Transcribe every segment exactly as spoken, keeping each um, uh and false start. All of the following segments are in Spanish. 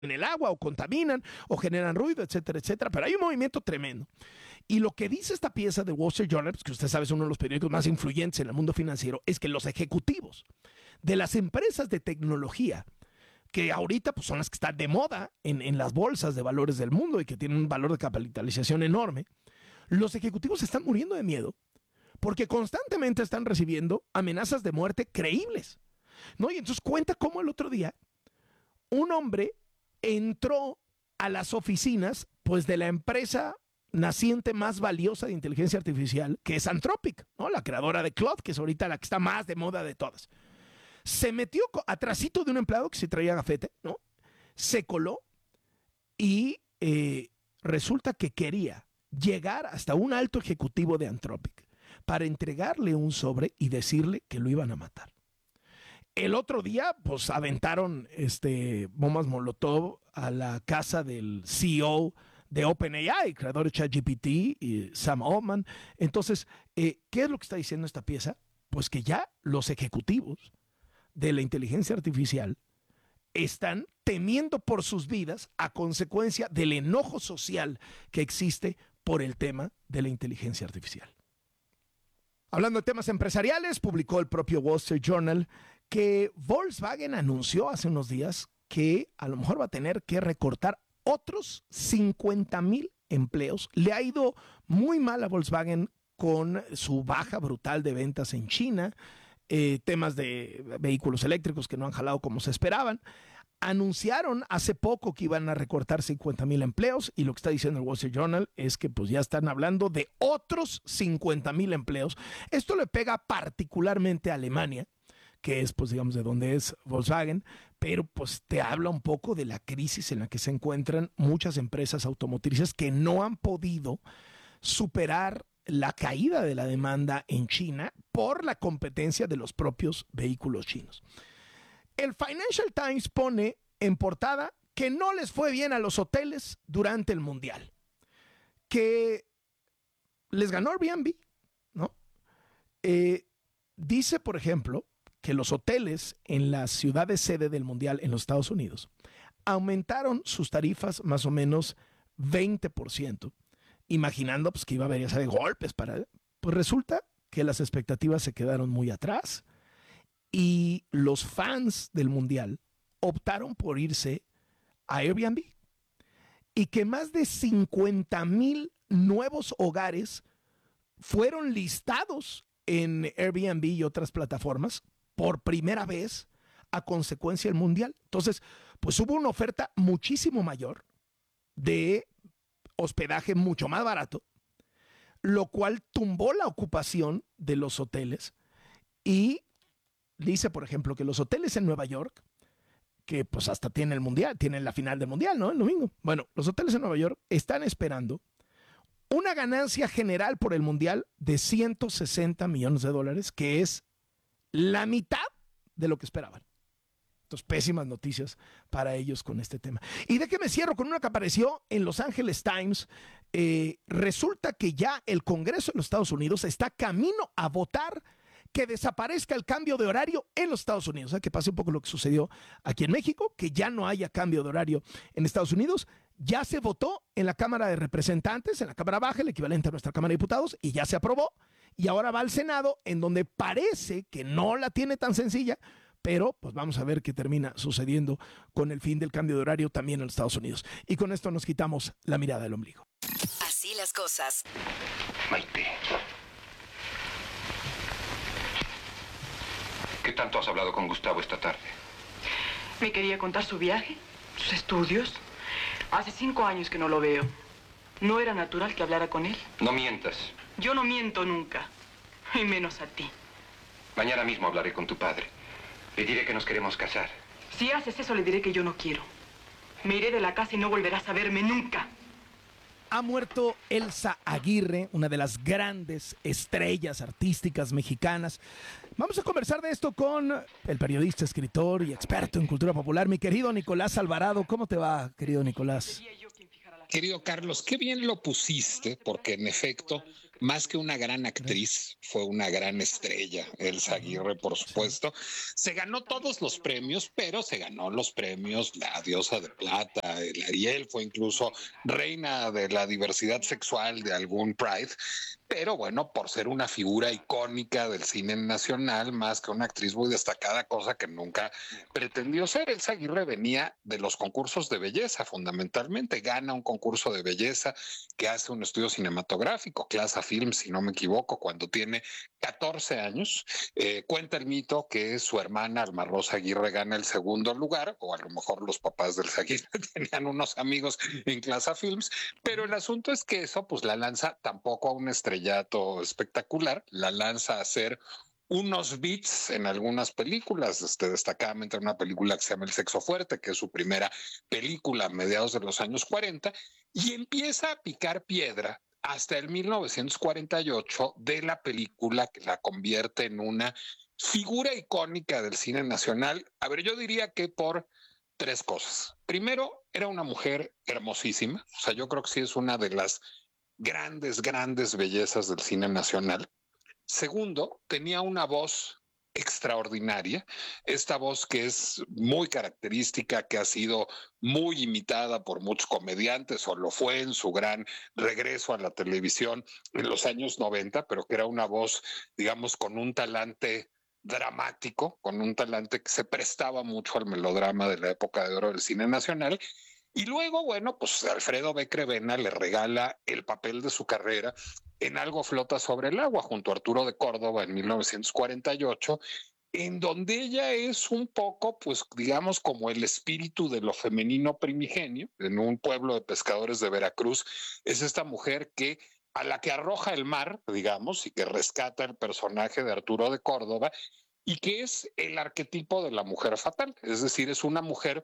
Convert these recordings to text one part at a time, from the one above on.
en el agua o contaminan o generan ruido, etcétera, etcétera. Pero hay un movimiento tremendo. Y lo que dice esta pieza de Wall Street Journal, que usted sabe es uno de los periódicos más influyentes en el mundo financiero, es que los ejecutivos de las empresas de tecnología, que ahorita pues, son las que están de moda en, en las bolsas de valores del mundo y que tienen un valor de capitalización enorme, los ejecutivos están muriendo de miedo porque constantemente están recibiendo amenazas de muerte creíbles, ¿no? Y entonces cuenta cómo el otro día un hombre entró a las oficinas pues, de la empresa naciente más valiosa de inteligencia artificial, que es Anthropic, ¿no? La creadora de Claude, que es ahorita la que está más de moda de todas. Se metió atrasito de un empleado que se traía gafete, ¿no? Se coló y eh, resulta que quería llegar hasta un alto ejecutivo de Anthropic para entregarle un sobre y decirle que lo iban a matar. El otro día, pues, aventaron este, bombas Molotov a la casa del C E O de OpenAI, creador de ChatGPT, y Sam Altman. Entonces, eh, ¿qué es lo que está diciendo esta pieza? Pues que ya los ejecutivos de la inteligencia artificial están temiendo por sus vidas a consecuencia del enojo social que existe por el tema de la inteligencia artificial. Hablando de temas empresariales, publicó el propio Wall Street Journal que Volkswagen anunció hace unos días que a lo mejor va a tener que recortar otros cincuenta mil empleos. Le ha ido muy mal a Volkswagen con su baja brutal de ventas en China, eh, temas de vehículos eléctricos que no han jalado como se esperaban. Anunciaron hace poco que iban a recortar cincuenta mil empleos y lo que está diciendo el Wall Street Journal es que pues ya están hablando de otros cincuenta mil empleos. Esto le pega particularmente a Alemania, que es, pues, digamos, de donde es Volkswagen, pero pues te habla un poco de la crisis en la que se encuentran muchas empresas automotrices que no han podido superar la caída de la demanda en China por la competencia de los propios vehículos chinos. El Financial Times pone en portada que no les fue bien a los hoteles durante el Mundial, que les ganó Airbnb, ¿no? Eh, dice, por ejemplo, que los hoteles en las ciudades sede del Mundial en los Estados Unidos aumentaron sus tarifas más o menos veinte por ciento, imaginando pues, que iba a haber, ya sabe, golpes para... Pues resulta que las expectativas se quedaron muy atrás y los fans del Mundial optaron por irse a Airbnb y que más de cincuenta mil nuevos hogares fueron listados en Airbnb y otras plataformas por primera vez a consecuencia del Mundial. Entonces, pues hubo una oferta muchísimo mayor de hospedaje mucho más barato, lo cual tumbó la ocupación de los hoteles y dice, por ejemplo, que los hoteles en Nueva York, que pues hasta tienen el Mundial, tienen la final del Mundial, ¿no? El domingo. Bueno, los hoteles en Nueva York están esperando una ganancia general por el Mundial de ciento sesenta millones de dólares, que es la mitad de lo que esperaban. Entonces, pésimas noticias para ellos con este tema. ¿Y de qué me cierro? Con una que apareció en Los Angeles Times. Eh, resulta que ya el Congreso de los Estados Unidos está camino a votar que desaparezca el cambio de horario en los Estados Unidos. O sea, que pase un poco lo que sucedió aquí en México, que ya no haya cambio de horario en Estados Unidos. Ya se votó en la Cámara de Representantes, en la Cámara Baja, el equivalente a nuestra Cámara de Diputados, y ya se aprobó. Y ahora va al Senado, en donde parece que no la tiene tan sencilla, pero pues vamos a ver qué termina sucediendo con el fin del cambio de horario también en los Estados Unidos. Y con esto nos quitamos la mirada del ombligo. Así las cosas. Maite, ¿qué tanto has hablado con Gustavo esta tarde? Me quería contar su viaje, sus estudios. Hace cinco años que no lo veo. ¿No era natural que hablara con él? No mientas. Yo no miento nunca, y menos a ti. Mañana mismo hablaré con tu padre. Le diré que nos queremos casar. Si haces eso, le diré que yo no quiero. Me iré de la casa y no volverás a verme nunca. Ha muerto Elsa Aguirre, una de las grandes estrellas artísticas mexicanas. Vamos a conversar de esto con el periodista, escritor y experto en cultura popular, mi querido Nicolás Alvarado. ¿Cómo te va, querido Nicolás? Querido Carlos, qué bien lo pusiste, porque en efecto más que una gran actriz, fue una gran estrella. Elsa Aguirre, por supuesto. Se ganó todos los premios, pero se ganó los premios la Diosa de Plata, el Ariel, fue incluso reina de la diversidad sexual de algún Pride. Pero bueno, por ser una figura icónica del cine nacional, más que una actriz muy destacada, cosa que nunca pretendió ser. Elsa Aguirre venía de los concursos de belleza, fundamentalmente. Gana un concurso de belleza que hace un estudio cinematográfico, Clasa Films, si no me equivoco, cuando tiene catorce años. Eh, cuenta el mito que su hermana, Alma Rosa Aguirre, gana el segundo lugar, o a lo mejor los papás del Aguirre tenían unos amigos en Clasa Films, pero el asunto es que eso pues la lanza tampoco a un estrellato espectacular, la lanza a hacer unos beats en algunas películas, este, destacadamente en una película que se llama El Sexo Fuerte, que es su primera película a mediados de los años cuarenta, y empieza a picar piedra hasta el mil novecientos cuarenta y ocho de la película que la convierte en una figura icónica del cine nacional. A ver, yo diría que por tres cosas. Primero, era una mujer hermosísima, o sea, yo creo que sí es una de las grandes, grandes bellezas del cine nacional. Segundo, tenía una voz extraordinaria, esta voz que es muy característica, que ha sido muy imitada por muchos comediantes, o lo fue en su gran regreso a la televisión en los años noventa, pero que era una voz, digamos, con un talante dramático, con un talante que se prestaba mucho al melodrama de la época de oro del cine nacional. Y luego, bueno, pues Alfredo B. Crevena le regala el papel de su carrera en Algo flota sobre el agua, junto a Arturo de Córdoba en mil novecientos cuarenta y ocho, en donde ella es un poco, pues digamos, como el espíritu de lo femenino primigenio, en un pueblo de pescadores de Veracruz. Es esta mujer que a la que arroja el mar, digamos, y que rescata el personaje de Arturo de Córdoba, y que es el arquetipo de la mujer fatal. Es decir, es una mujer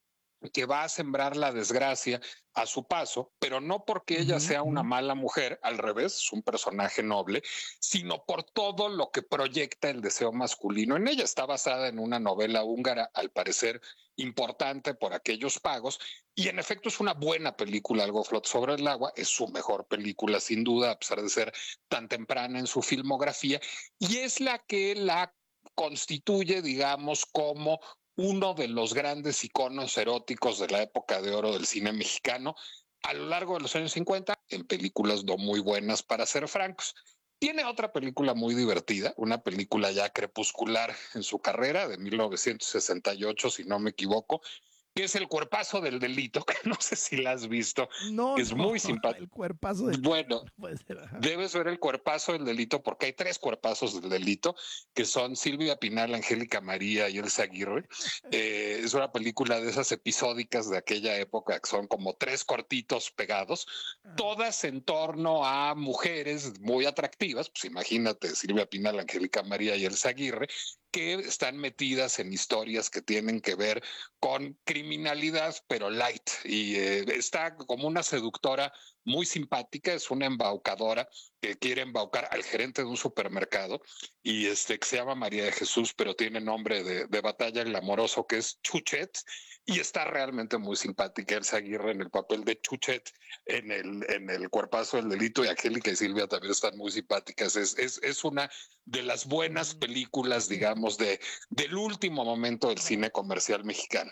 que va a sembrar la desgracia a su paso, pero no porque ella sea una mala mujer, al revés, es un personaje noble, sino por todo lo que proyecta el deseo masculino en ella. Está basada en una novela húngara, al parecer importante por aquellos pagos, y en efecto es una buena película. Algo flota sobre el agua, es su mejor película sin duda, a pesar de ser tan temprana en su filmografía, y es la que la constituye, digamos, como uno de los grandes iconos eróticos de la época de oro del cine mexicano a lo largo de los años cincuenta, en películas no muy buenas, para ser francos. Tiene otra película muy divertida, una película ya crepuscular en su carrera, de mil novecientos sesenta y ocho, si no me equivoco, que es El Cuerpazo del Delito, que no sé si la has visto. No, es no, muy simpático. El Cuerpazo del Bueno, Delito. Puede ser, ajá. Debes ver El Cuerpazo del Delito, porque hay tres cuerpazos del delito, que son Silvia Pinal, Angélica María y Elsa Aguirre. Eh, es una película de esas episódicas de aquella época, que son como tres cortitos pegados, todas en torno a mujeres muy atractivas. Pues imagínate, Silvia Pinal, Angélica María y Elsa Aguirre, que están metidas en historias que tienen que ver con criminalidad, pero light. Y eh, está como una seductora muy simpática, es una embaucadora que quiere embaucar al gerente de un supermercado, y este que se llama María de Jesús, pero tiene nombre de, de batalla glamoroso, que es Chuchet, y está realmente muy simpática Elsa Aguirre en el papel de Chuchet en el, en el Cuerpazo del Delito, y Angélica y Silvia también están muy simpáticas. Es, es, es una de las buenas películas, digamos, de, del último momento del cine comercial mexicano.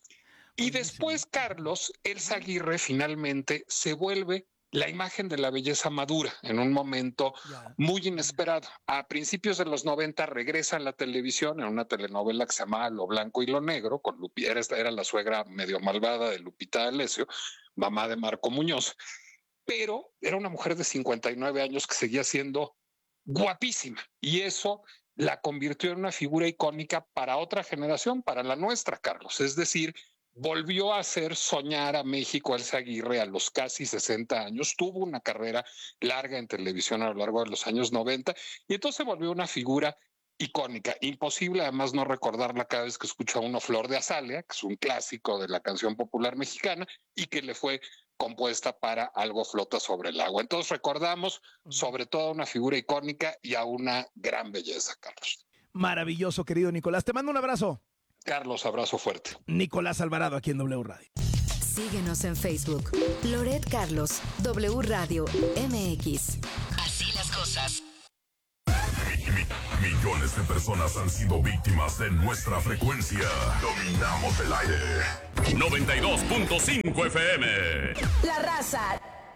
Y después, Carlos, Elsa Aguirre finalmente se vuelve la imagen de la belleza madura en un momento muy inesperado. A principios de los noventa regresa a la televisión en una telenovela que se llamaba Lo Blanco y Lo Negro, con Lupi, era, era la suegra medio malvada de Lupita D'Alessio, mamá de Marco Muñoz, pero era una mujer de cincuenta y nueve años que seguía siendo guapísima, y eso la convirtió en una figura icónica para otra generación, para la nuestra, Carlos. Es decir, volvió a hacer soñar a México Elsa Aguirre a los casi sesenta años, tuvo una carrera larga en televisión a lo largo de los años noventa, y entonces se volvió una figura icónica. Imposible además no recordarla cada vez que escucha uno Flor de Azalea, que es un clásico de la canción popular mexicana y que le fue compuesta para Algo flota sobre el agua. Entonces recordamos sobre todo a una figura icónica y a una gran belleza, Carlos. Maravilloso, querido Nicolás. Te mando un abrazo. Carlos, abrazo fuerte. Nicolás Alvarado, aquí en W Radio. Síguenos en Facebook. Loret Carlos, W Radio M X. Así Así las cosas. Millones de personas han sido víctimas de nuestra frecuencia. Dominamos el aire. noventa y dos punto cinco F M. La Raza.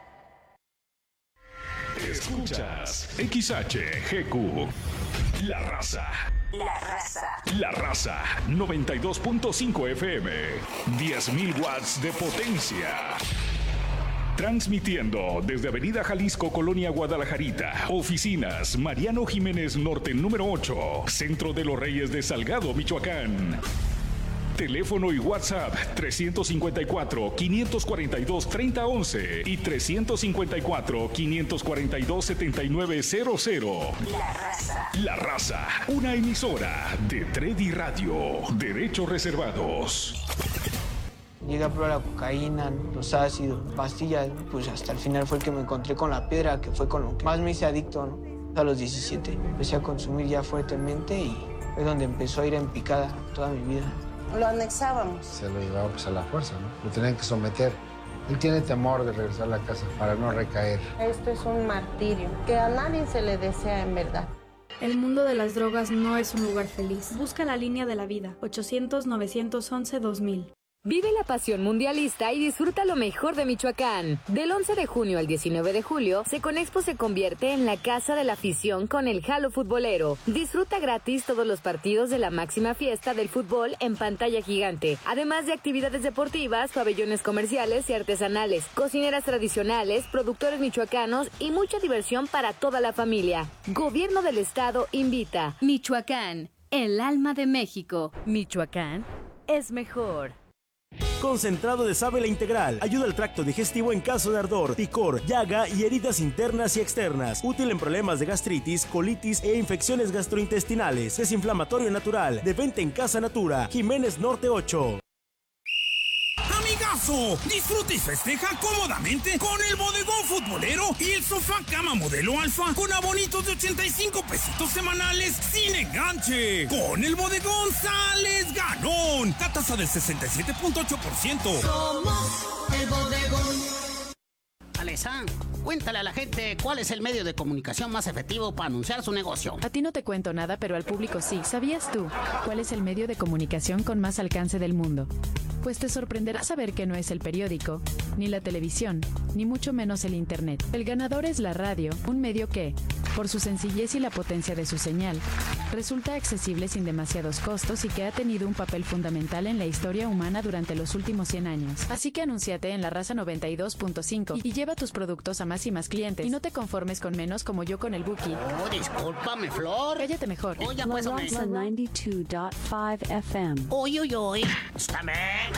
Escuchas X H G Q. La Raza. La Raza. La Raza. noventa y dos punto cinco F M. diez mil watts de potencia. Transmitiendo desde Avenida Jalisco, Colonia Guadalajarita. Oficinas Mariano Jiménez Norte número ocho. Centro de los Reyes de Salgado, Michoacán. Teléfono y WhatsApp trescientos cincuenta y cuatro, quinientos cuarenta y dos, treinta once y trescientos cincuenta y cuatro, quinientos cuarenta y dos, setenta y nueve cero cero. La Raza. La Raza, una emisora de Tredi Radio. Derechos reservados. Llegué a probar la cocaína, los ácidos, pastillas, pues hasta el final fue el que me encontré con la piedra, que fue con lo que más me hice adicto, ¿no? A los diecisiete empecé a consumir ya fuertemente y fue donde empezó a ir en picada toda mi vida. Lo anexábamos. Se lo llevaba pues a la fuerza, ¿no? Lo tenían que someter. Él tiene temor de regresar a la casa para no recaer. Esto es un martirio que a nadie se le desea en verdad. El mundo de las drogas no es un lugar feliz. Busca la línea de la vida. ochocientos, novecientos once, dos mil. Vive la pasión mundialista y disfruta lo mejor de Michoacán. Del once de junio al diecinueve de julio, Seconexpo se convierte en la casa de la afición con el Jalo Futbolero. Disfruta gratis todos los partidos de la máxima fiesta del fútbol en pantalla gigante, además de actividades deportivas, pabellones comerciales y artesanales, cocineras tradicionales, productores michoacanos y mucha diversión para toda la familia. Gobierno del Estado invita. Michoacán, el alma de México. Michoacán es mejor. Concentrado de sábila integral. Ayuda al tracto digestivo en caso de ardor, picor, llaga y heridas internas y externas. Útil en problemas de gastritis, colitis e infecciones gastrointestinales. Desinflamatorio natural. De venta en Casa Natura. Jiménez Norte ocho. Amigazo, disfruta y festeja cómodamente con el bodegón futbolero y el sofá cama modelo alfa con abonitos de ochenta y cinco pesitos semanales sin enganche. Con el bodegón sales ganón. Tasa del sesenta y siete punto ocho por ciento. Somos el bodegón. Alesa, cuéntale a la gente cuál es el medio de comunicación más efectivo para anunciar su negocio. A ti no te cuento nada, pero al público sí. ¿Sabías tú cuál es el medio de comunicación con más alcance del mundo? Pues te sorprenderá saber que no es el periódico, ni la televisión, ni mucho menos el internet. El ganador es la radio, un medio que, por su sencillez y la potencia de su señal, resulta accesible sin demasiados costos y que ha tenido un papel fundamental en la historia humana durante los últimos cien años. Así que anúnciate en La Raza noventa y dos punto cinco y lleva tus productos a más y más clientes. Y no te conformes con menos como yo con el Buki. Oh, discúlpame, Flor. Cállate mejor. Oh, ya pues, La Raza noventa y dos punto cinco F M. Uy, uy, uy. Escúchame.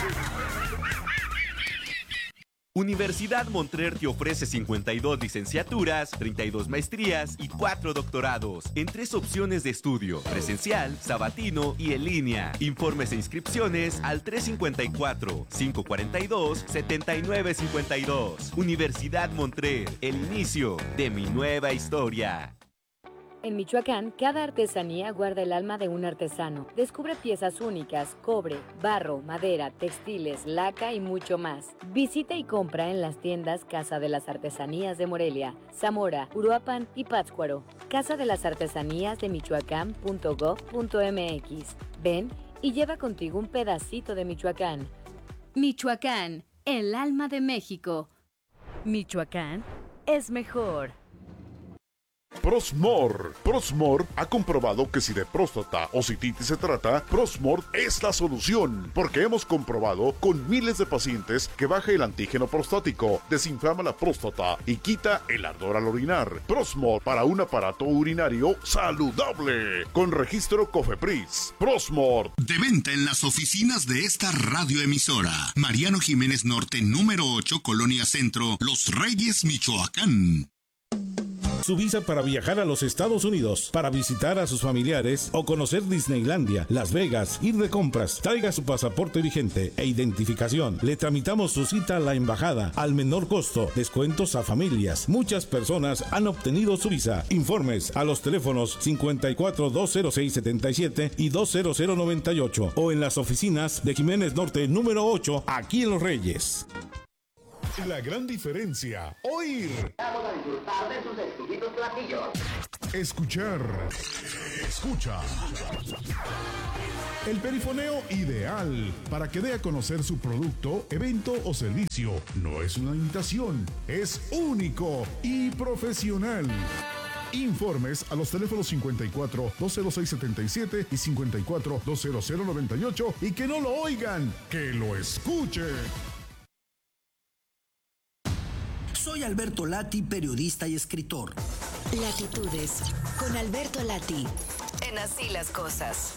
Universidad Montreal te ofrece cincuenta y dos licenciaturas, treinta y dos maestrías y cuatro doctorados en tres opciones de estudio: presencial, sabatino y en línea. Informes e inscripciones al tres cinco cuatro, cinco cuatro dos, siete nueve cinco dos. Universidad Montreal, el inicio de mi nueva historia. En Michoacán, cada artesanía guarda el alma de un artesano. Descubre piezas únicas, cobre, barro, madera, textiles, laca y mucho más. Visita y compra en las tiendas Casa de las Artesanías de Morelia, Zamora, Uruapan y Pátzcuaro. Casa de las Artesanías de Michoacán punto gov punto m x. Ven y lleva contigo un pedacito de Michoacán. Michoacán, el alma de México. Michoacán es mejor. Prosmor. Prosmor ha comprobado que si de próstata o cistitis se trata, Prosmor es la solución, porque hemos comprobado con miles de pacientes que baja el antígeno prostático, desinflama la próstata y quita el ardor al orinar. Prosmor para un aparato urinario saludable, con registro COFEPRIS. Prosmor. De venta en las oficinas de esta radioemisora. Mariano Jiménez Norte número ocho, Colonia Centro, Los Reyes, Michoacán. Su visa para viajar a los Estados Unidos, para visitar a sus familiares o conocer Disneylandia, Las Vegas, ir de compras. Traiga su pasaporte vigente e identificación. Le tramitamos su cita a la embajada al menor costo. Descuentos a familias. Muchas personas han obtenido su visa. Informes a los teléfonos cincuenta y cuatro, dos cero seis, setenta y siete y dos cero cero noventa y ocho o en las oficinas de Jiménez Norte número ocho, aquí en Los Reyes. La gran diferencia. Oír. Vamos a disfrutar de sus exquisitos platillos. Escuchar. Escucha. El perifoneo ideal para que dé a conocer su producto, evento o servicio. No es una imitación, es único y profesional. Informes a los teléfonos cincuenta y cuatro, dos cero seis, setenta y siete y cincuenta y cuatro, dos cero cero, noventa y ocho y que no lo oigan, que lo escuchen. Soy Alberto Lati, periodista y escritor. Latitudes, con Alberto Lati, en Así las Cosas.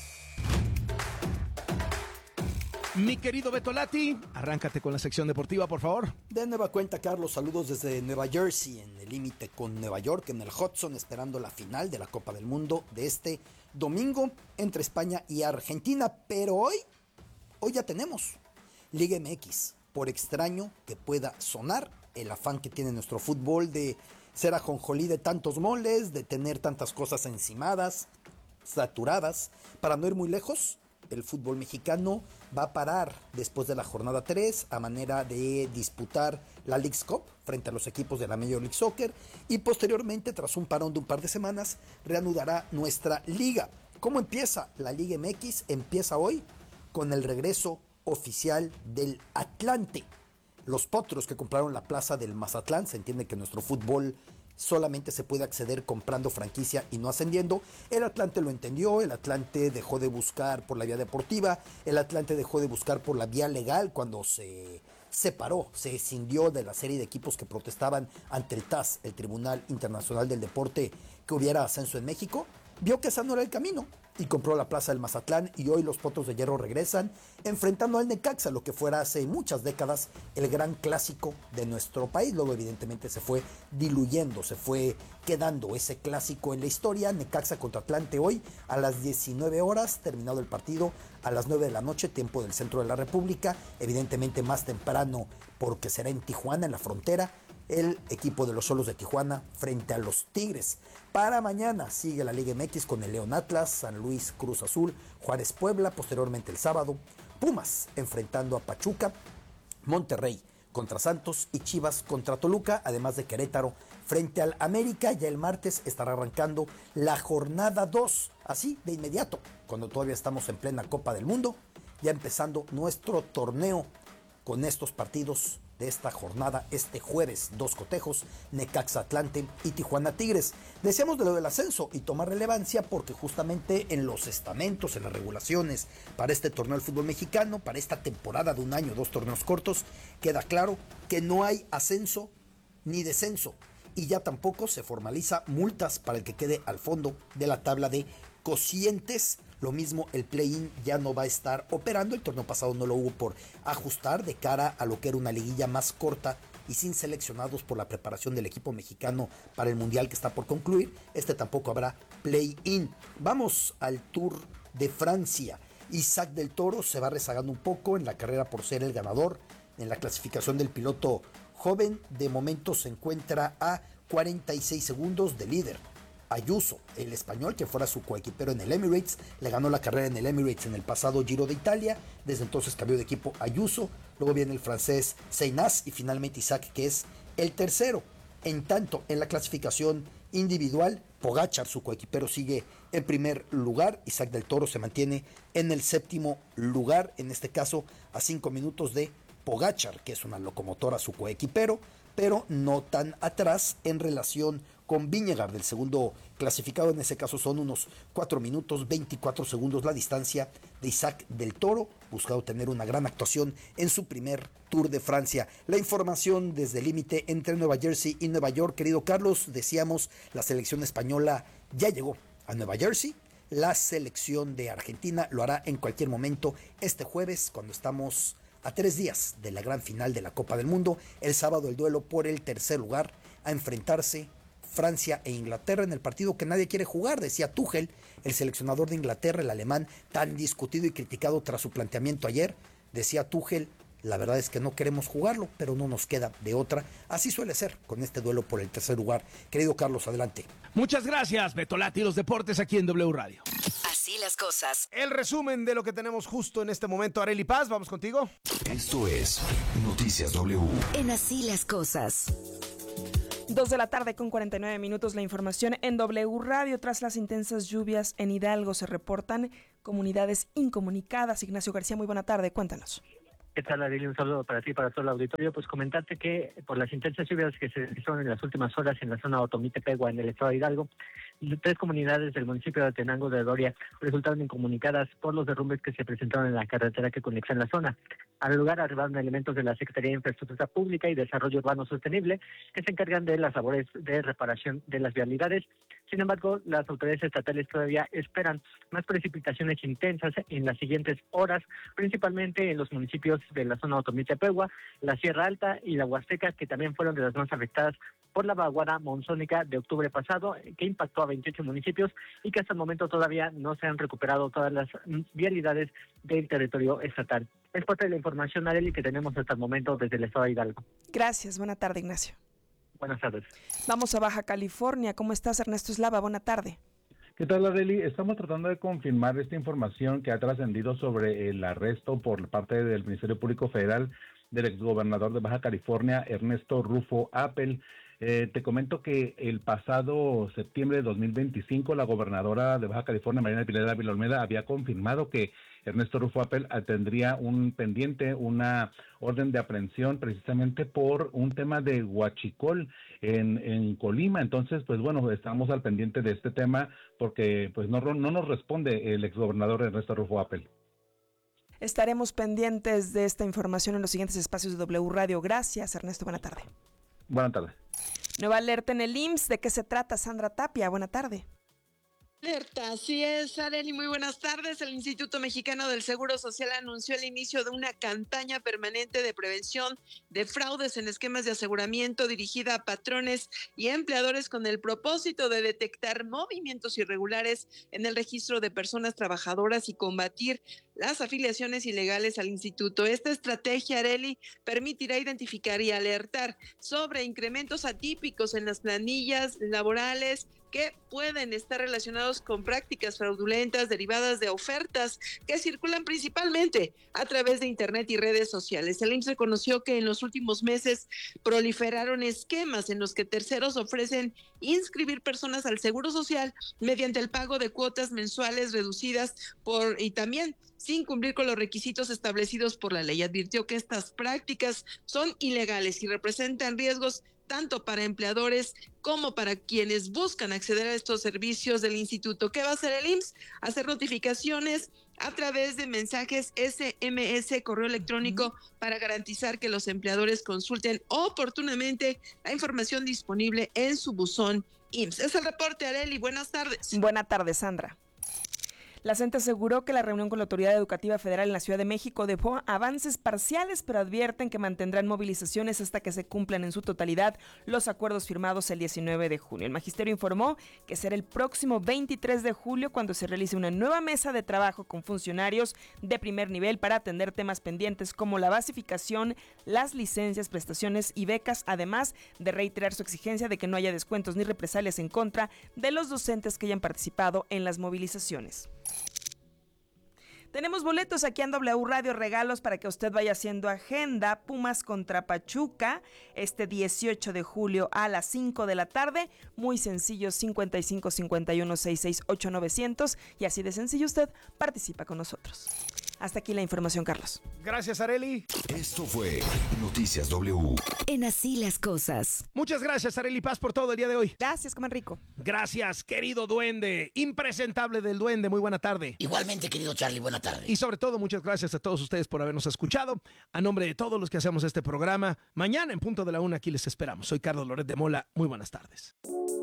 Mi querido Beto Lati, arráncate con la sección deportiva, por favor. De nueva cuenta, Carlos, saludos desde Nueva Jersey, en el límite con Nueva York, en el Hudson, esperando la final de la Copa del Mundo de este domingo entre España y Argentina. Pero hoy, hoy ya tenemos Liga M X. Por extraño que pueda sonar, el afán que tiene nuestro fútbol de ser ajonjolí de tantos moles, de tener tantas cosas encimadas, saturadas, para no ir muy lejos, el fútbol mexicano va a parar después de la jornada tres a manera de disputar la Leagues Cup frente a los equipos de la Major League Soccer y posteriormente, tras un parón de un par de semanas, reanudará nuestra liga. ¿Cómo empieza la Liga M X? Empieza hoy con el regreso oficial del Atlante. Los potros que compraron la plaza del Mazatlán, se entiende que nuestro fútbol solamente se puede acceder comprando franquicia y no ascendiendo. El Atlante lo entendió, el Atlante dejó de buscar por la vía deportiva, el Atlante dejó de buscar por la vía legal cuando se separó, se escindió de la serie de equipos que protestaban ante el T A S, el Tribunal Internacional del Deporte, que hubiera ascenso en México. Vio que ese no era el camino y compró la plaza del Mazatlán, y hoy los Potros de Hierro regresan enfrentando al Necaxa, lo que fuera hace muchas décadas el gran clásico de nuestro país. Luego evidentemente se fue diluyendo, se fue quedando ese clásico en la historia. Necaxa contra Atlante hoy a las diecinueve horas, terminado el partido a las nueve de la noche, tiempo del centro de la República, evidentemente más temprano porque será en Tijuana, en la frontera, el equipo de los Solos de Tijuana frente a los Tigres. Para mañana sigue la Liga M X con el León Atlas, San Luis Cruz Azul, Juárez Puebla, posteriormente el sábado Pumas enfrentando a Pachuca, Monterrey contra Santos y Chivas contra Toluca, además de Querétaro frente al América. Ya el martes estará arrancando la jornada dos, así de inmediato, cuando todavía estamos en plena Copa del Mundo, ya empezando nuestro torneo con estos partidos de esta jornada. Este jueves, dos cotejos, Necaxa Atlante y Tijuana Tigres. Decíamos de lo del ascenso y toma relevancia porque justamente en los estamentos, en las regulaciones para este torneo del fútbol mexicano, para esta temporada de un año, dos torneos cortos, queda claro que no hay ascenso ni descenso, y ya tampoco se formaliza multas para el que quede al fondo de la tabla de cocientes. Lo mismo, el play-in ya no va a estar operando. El torneo pasado no lo hubo por ajustar de cara a lo que era una liguilla más corta y sin seleccionados por la preparación del equipo mexicano para el mundial que está por concluir. Este tampoco habrá play-in. Vamos al Tour de Francia. Isaac del Toro se va rezagando un poco en la carrera por ser el ganador en la clasificación del piloto joven. De momento se encuentra a cuarenta y seis segundos de líder. Ayuso, el español que fuera su coequipero en el Emirates, le ganó la carrera en el Emirates en el pasado Giro de Italia. Desde entonces cambió de equipo Ayuso. Luego viene el francés Seinaz y finalmente Isaac, que es el tercero. En tanto, en la clasificación individual, Pogačar, su coequipero, sigue en primer lugar. Isaac del Toro se mantiene en el séptimo lugar, en este caso a cinco minutos de Pogačar, que es una locomotora, su coequipero, pero no tan atrás en relación con Vingegaard, del segundo clasificado. En ese caso son unos cuatro minutos veinticuatro segundos la distancia de Isaac del Toro, buscando tener una gran actuación en su primer Tour de Francia. La información desde el límite entre Nueva Jersey y Nueva York, querido Carlos. Decíamos, la selección española ya llegó a Nueva Jersey. La selección de Argentina lo hará en cualquier momento este jueves, cuando estamos a tres días de la gran final de la Copa del Mundo. El sábado el duelo por el tercer lugar, a enfrentarse Francia e Inglaterra en el partido que nadie quiere jugar, decía Tuchel, el seleccionador de Inglaterra, el alemán, tan discutido y criticado tras su planteamiento ayer. Decía Tuchel, la verdad es que no queremos jugarlo, pero no nos queda de otra. Así suele ser con este duelo por el tercer lugar. Querido Carlos, adelante. Muchas gracias, Beto Lati, los deportes aquí en W Radio. Así Así las cosas. El resumen de lo que tenemos justo en este momento. Arely Paz, vamos contigo. Esto es Noticias W. En Así las cosas. Dos de la tarde con cuarenta y nueve minutos, la información en W Radio. Tras las intensas lluvias en Hidalgo se reportan comunidades incomunicadas. Ignacio García, muy buena tarde, cuéntanos. ¿Qué tal, Arely? Un saludo para ti y para todo el auditorio. Pues comentarte que por las intensas lluvias que se registraron en las últimas horas en la zona de Otomí-Tepehua, en el estado de Hidalgo, tres comunidades del municipio de Tenango de Doria resultaron incomunicadas por los derrumbes que se presentaron en la carretera que conecta en la zona. Al lugar arribaron elementos de la Secretaría de Infraestructura Pública y Desarrollo Urbano Sostenible que se encargan de las labores de reparación de las vialidades. Sin embargo, las autoridades estatales todavía esperan más precipitaciones intensas en las siguientes horas, principalmente en los municipios de la zona de Otomí-Tepehua, la Sierra Alta y la Huasteca, que también fueron de las más afectadas por la vaguada monzónica de octubre pasado, que impactó a veintiocho municipios y que hasta el momento todavía no se han recuperado todas las vialidades del territorio estatal. Es parte de la información, Arely, que tenemos hasta el momento desde el estado de Hidalgo. Gracias, buena tarde, Ignacio. Buenas tardes. Vamos a Baja California. ¿Cómo estás, Ernesto Eslava? Buena tarde. ¿Qué tal, Arely? Estamos tratando de confirmar esta información que ha trascendido sobre el arresto por parte del Ministerio Público Federal del exgobernador de Baja California, Ernesto Rufo Appel. Eh, te comento que el pasado septiembre de dos mil veinticinco, la gobernadora de Baja California, Mariana Pineda Ávila Olmeda, había confirmado que Ernesto Rufo Appel tendría un pendiente, una orden de aprehensión precisamente por un tema de huachicol en, en Colima. Entonces, pues bueno, estamos al pendiente de este tema porque pues no, no nos responde el exgobernador Ernesto Rufo Appel. Estaremos pendientes de esta información en los siguientes espacios de W Radio. Gracias, Ernesto. Buena tarde. Buena tarde. Nueva alerta en el I M S S. ¿De qué se trata, Sandra Tapia? Buena tarde. Alerta, así es, Arely, muy buenas tardes. El Instituto Mexicano del Seguro Social anunció el inicio de una campaña permanente de prevención de fraudes en esquemas de aseguramiento dirigida a patrones y empleadores con el propósito de detectar movimientos irregulares en el registro de personas trabajadoras y combatir las afiliaciones ilegales al instituto. Esta estrategia, Arely, permitirá identificar y alertar sobre incrementos atípicos en las planillas laborales que pueden estar relacionados con prácticas fraudulentas derivadas de ofertas que circulan principalmente a través de Internet y redes sociales. El I M S S reconoció que en los últimos meses proliferaron esquemas en los que terceros ofrecen inscribir personas al Seguro Social mediante el pago de cuotas mensuales reducidas por y también sin cumplir con los requisitos establecidos por la ley. Advirtió que estas prácticas son ilegales y representan riesgos tanto para empleadores como para quienes buscan acceder a estos servicios del instituto. ¿Qué va a hacer el I M S S? Hacer notificaciones a través de mensajes S M S, correo electrónico, para garantizar que los empleadores consulten oportunamente la información disponible en su buzón I M S S. Es el reporte, Arely. Buenas tardes. Buenas tardes, Sandra. La CENTE aseguró que la reunión con la Autoridad Educativa Federal en la Ciudad de México dejó avances parciales, pero advierten que mantendrán movilizaciones hasta que se cumplan en su totalidad los acuerdos firmados el diecinueve de junio. El magisterio informó que será el próximo veintitrés de julio cuando se realice una nueva mesa de trabajo con funcionarios de primer nivel para atender temas pendientes como la basificación, las licencias, prestaciones y becas, además de reiterar su exigencia de que no haya descuentos ni represalias en contra de los docentes que hayan participado en las movilizaciones. Tenemos boletos aquí en W Radio, regalos para que usted vaya haciendo agenda. Pumas contra Pachuca, este dieciocho de julio a las cinco de la tarde. Muy sencillo, cincuenta y cinco, cincuenta y uno, sesenta y seis, ochenta y nueve cero cero. Y así de sencillo usted participa con nosotros. Hasta aquí la información, Carlos. Gracias, Arely. Esto fue Noticias W. En Así las cosas. Muchas gracias, Arely Paz, por todo el día de hoy. Gracias, coman rico. Gracias, querido duende, impresentable del duende. Muy buena tarde. Igualmente, querido Charlie, buena tarde. Y sobre todo, muchas gracias a todos ustedes por habernos escuchado. A nombre de todos los que hacemos este programa, mañana en punto de la una aquí les esperamos. Soy Carlos Loret de Mola. Muy buenas tardes.